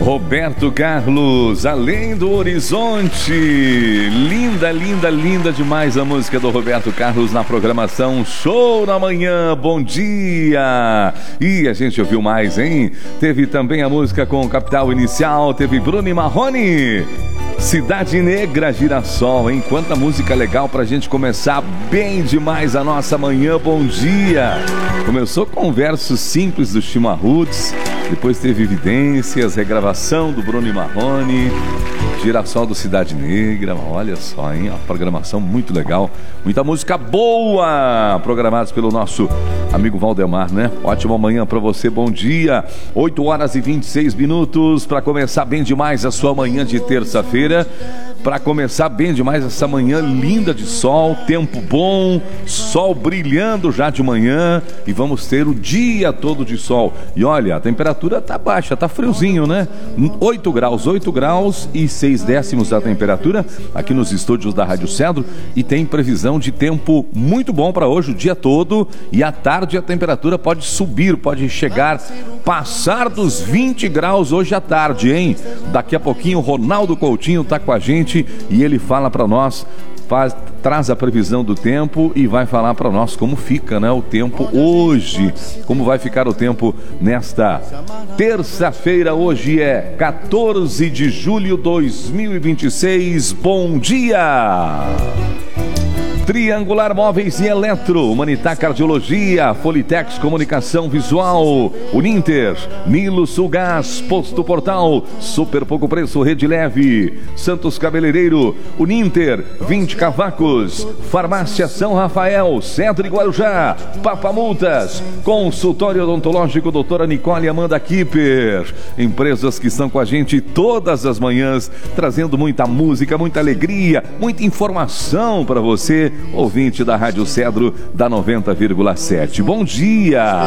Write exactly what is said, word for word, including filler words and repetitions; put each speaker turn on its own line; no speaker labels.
Roberto Carlos, Além do Horizonte. Linda, linda, linda demais a música do Roberto Carlos na programação Show na Manhã. Bom dia! E a gente ouviu mais, hein? Teve também a música com Capital Inicial, teve Bruno e Marrone. Cidade Negra, Girassol, hein? Quanta música legal pra gente começar bem demais a nossa manhã. Bom dia! Começou com versos simples do Chimarruts, depois teve Evidências, regravação do Bruno e Marrone, Girassol do Cidade Negra. Olha só, hein? Uma programação muito legal, muita música boa, programados pelo nosso amigo Valdemar, né? Ótima manhã pra você, bom dia. oito horas e vinte e seis minutos para começar bem demais a sua manhã de terça-feira. Para começar bem demais essa manhã linda de sol, tempo bom, sol brilhando já de manhã e vamos ter o dia todo de sol. E olha, a temperatura tá baixa, tá friozinho, né? oito graus, oito graus e seis décimos da temperatura aqui nos estúdios da Rádio Cedro, e tem previsão de tempo muito bom para hoje, o dia todo, e à tarde a temperatura pode subir, pode chegar, passar dos vinte graus hoje à tarde, hein? Daqui a pouquinho o Ronaldo Coutinho tá com a gente e ele fala para nós, faz, traz a previsão do tempo e vai falar para nós como fica, né, o tempo hoje, como vai ficar o tempo nesta terça-feira. Hoje é quatorze de julho de dois mil e vinte e seis. Bom dia! Triangular Móveis e Eletro, Humanitá Cardiologia, Folitex Comunicação Visual, Uninter, Nilo Sulgás, Posto Portal, Super Pouco Preço, Rede Leve, Santos Cabeleireiro, Uninter, vinte Cavacos, Farmácia São Rafael, Centro e Guarujá, Papamultas, Consultório Odontológico Doutora Nicole Amanda Kipper. Empresas que estão com a gente todas as manhãs, trazendo muita música, muita alegria, muita informação para você, ouvinte da Rádio Cedro da noventa vírgula sete. Bom dia!